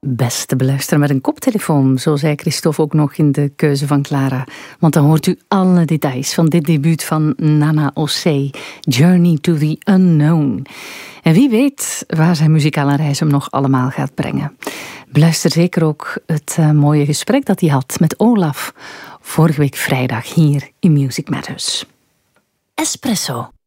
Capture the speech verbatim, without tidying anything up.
best te beluisteren met een koptelefoon, zo zei Christophe ook nog in de keuze van Clara. Want dan hoort u alle details van dit debuut van Nana Ossé, Journey to the Unknown. En wie weet waar zijn muzikale reis hem nog allemaal gaat brengen. Beluister zeker ook het uh, mooie gesprek dat hij had met Olaf vorige week vrijdag hier in Music Matters. Espresso.